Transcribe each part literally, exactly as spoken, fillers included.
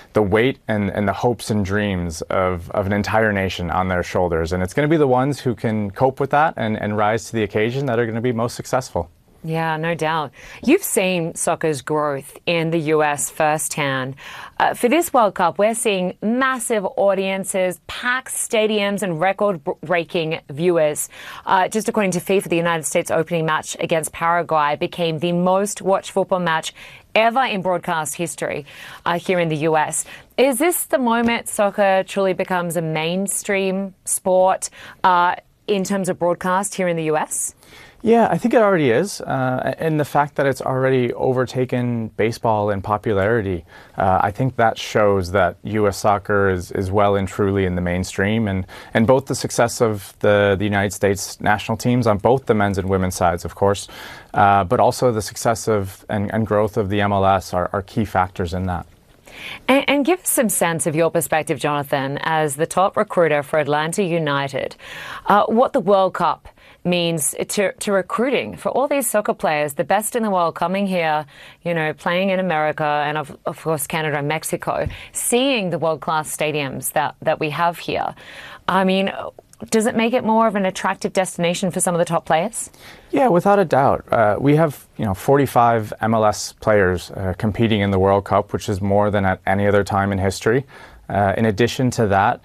the weight and, and the hopes and dreams of, of an entire nation on their shoulders. And it's going to be the ones who can cope with that and, and rise to the occasion that are going to be most successful. Yeah, no doubt. You've seen soccer's growth in the U S firsthand. Uh, for this World Cup, we're seeing massive audiences, packed stadiums and record-breaking viewers. Uh, just according to FIFA, the United States opening match against Paraguay became the most watched football match ever in broadcast history uh, here in the U S. Is this the moment soccer truly becomes a mainstream sport uh, in terms of broadcast here in the U S? Yeah, I think it already is. Uh, and the fact that it's already overtaken baseball in popularity, uh, I think that shows that U S soccer is, is well and truly in the mainstream. And, and both the success of the, the United States national teams on both the men's and women's sides, of course, uh, but also the success of and, and growth of the M L S are, are key factors in that. And, and give us some sense of your perspective, Jonathan, as the top recruiter for Atlanta United, uh, what the World Cup means to, to recruiting for all these soccer players, the best in the world coming here, you know, playing in America and, of, of course, Canada and Mexico, seeing the world-class stadiums that, that we have here. I mean, does it make it more of an attractive destination for some of the top players? Yeah, without a doubt. Uh, we have, you know, forty-five M L S players uh, competing in the World Cup, which is more than at any other time in history. Uh, in addition to that,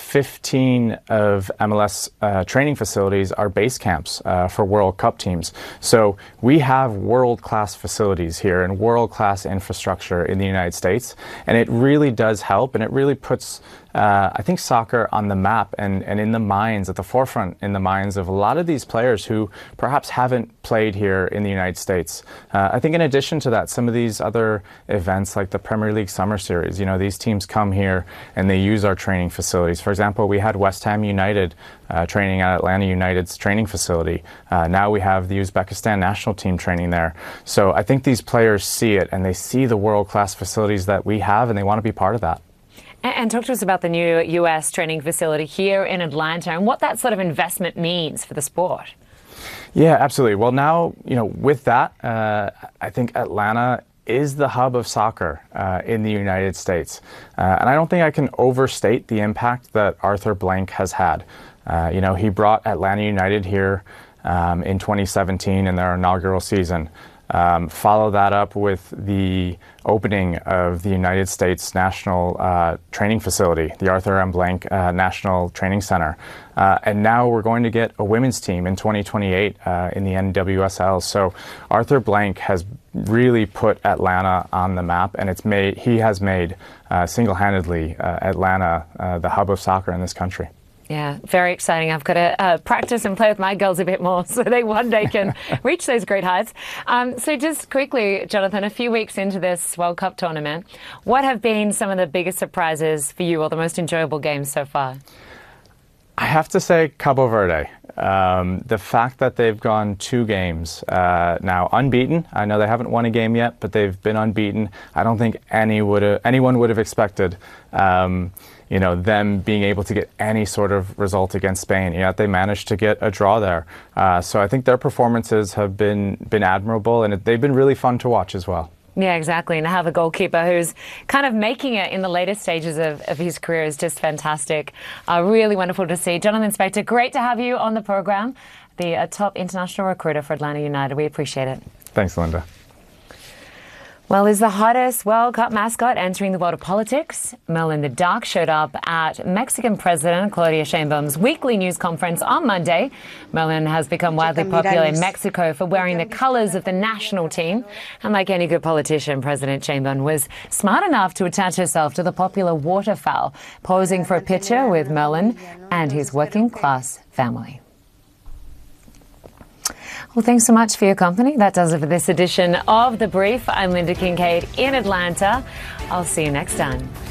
fifteen of M L S uh, training facilities are base camps uh, for World Cup teams. So we have world-class facilities here and world-class infrastructure in the United States. And it really does help, and it really puts, uh, I think, soccer on the map and, and in the minds, at the forefront in the minds of a lot of these players who perhaps haven't played here in the United States. Uh, I think in addition to that, some of these other events like the Premier League Summer Series, you know, these teams come here and they use our training facilities. For example, we had West Ham United uh, training at Atlanta United's training facility. Uh, now we have the Uzbekistan national team training there. So I think these players see it and they see the world-class facilities that we have and they want to be part of that. And talk to us about the new U S training facility here in Atlanta and what that sort of investment means for the sport. Yeah, absolutely. Well, now, you know, with that, uh, I think Atlanta is the hub of soccer uh, in the United States. Uh, and I don't think I can overstate the impact that Arthur Blank has had. Uh, you know, he brought Atlanta United here um, in twenty seventeen in their inaugural season. Um, follow that up with the opening of the United States National uh, Training Facility, the Arthur M. Blank uh, National Training Center. Uh, and now we're going to get a women's team in twenty twenty-eight uh, in the N W S L. So Arthur Blank has really put Atlanta on the map, and it's made he has made uh, single-handedly uh, Atlanta uh, the hub of soccer in this country. Yeah, very exciting. I've got to uh, practice and play with my girls a bit more so they one day can reach those great heights. Um, so just quickly, Jonathan, a few weeks into this World Cup tournament, what have been some of the biggest surprises for you or the most enjoyable games so far? I have to say Cabo Verde. Um, the fact that they've gone two games uh, now unbeaten. I know they haven't won a game yet, but they've been unbeaten. I don't think any would anyone would have expected um, you know, them being able to get any sort of result against Spain. Yet they managed to get a draw there. Uh, so I think their performances have been, been admirable, and they've been really fun to watch as well. Yeah, exactly. And to have a goalkeeper who's kind of making it in the later stages of, of his career is just fantastic. Uh, really wonderful to see. Jonathan Spector, great to have you on the program, the uh, top international recruiter for Atlanta United. We appreciate it. Thanks, Linda. Well, is the hottest World Cup mascot entering the world of politics? Merlin the Duck showed up at Mexican President Claudia Sheinbaum's weekly news conference on Monday. Merlin has become widely popular in Mexico for wearing the colors of the national team. And like any good politician, President Sheinbaum was smart enough to attach herself to the popular waterfowl, posing for a picture with Merlin and his working-class family. Well, thanks so much for your company. That does it for this edition of The Brief. I'm Linda Kincaid in Atlanta. I'll see you next time.